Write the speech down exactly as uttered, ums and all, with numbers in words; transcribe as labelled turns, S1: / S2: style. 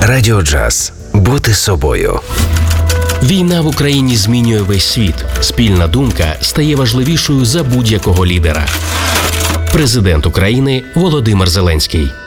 S1: Радіо Джаз. Бути собою.
S2: Війна в Україні змінює весь світ. Спільна думка стає важливішою за будь-якого лідера. Президент України Володимир Зеленський.